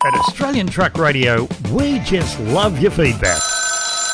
At Australian Truck Radio, we just love your feedback.